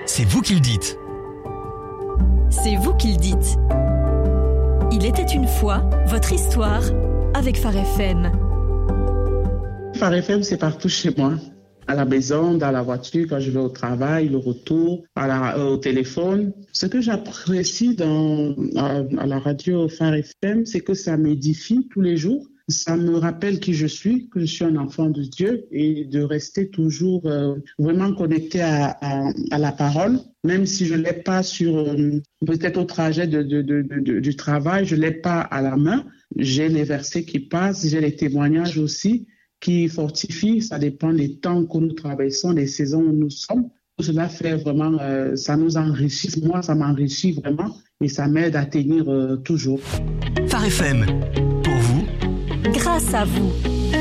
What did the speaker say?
c'est vous qui le dites. C'est vous qui le dites. Il était une fois votre histoire avec Phare FM. Phare FM, c'est partout chez moi. À la maison, dans la voiture, quand je vais au travail, le retour, au téléphone. Ce que j'apprécie à la radio Phare FM, c'est que ça m'édifie tous les jours. Ça me rappelle qui je suis, que je suis un enfant de Dieu et de rester toujours vraiment connecté à la parole. Même si je ne l'ai pas peut-être au trajet du travail, je ne l'ai pas à la main. J'ai les versets qui passent, j'ai les témoignages aussi qui fortifient. Ça dépend des temps que nous traversons, des saisons où nous sommes. Cela fait vraiment, ça nous enrichit. Moi, ça m'enrichit vraiment et ça m'aide à tenir toujours. Phare FM, pour vous, grâce à vous.